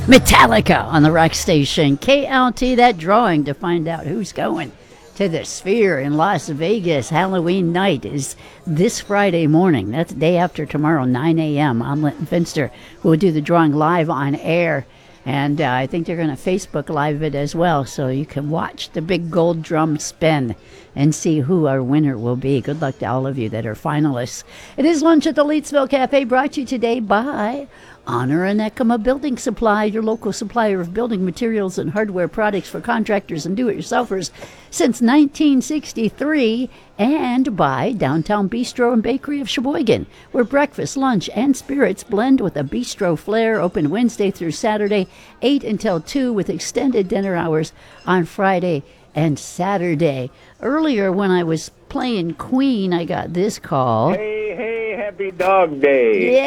Metallica on the rock station. KLT, that drawing to find out who's going to the Sphere in Las Vegas. Halloween night is this Friday morning. That's the day after tomorrow, 9 a.m. I'm Linton Finster, who will do the drawing live on air. And I think they're going to Facebook Live it as well, so you can watch the big gold drum spin and see who our winner will be. Good luck to all of you that are finalists. It is Lunch at the Leetsville Cafe, brought to you today by Honor and Ekama Building Supply, your local supplier of building materials and hardware products for contractors and do-it-yourselfers since 1963, and by Downtown Bistro and Bakery of Sheboygan, where breakfast, lunch, and spirits blend with a bistro flair. Open Wednesday through Saturday, 8 until 2, with extended dinner hours on Friday and Saturday. Earlier, when I was playing Queen, I got this call. Hey, happy Dog Day. Yeah.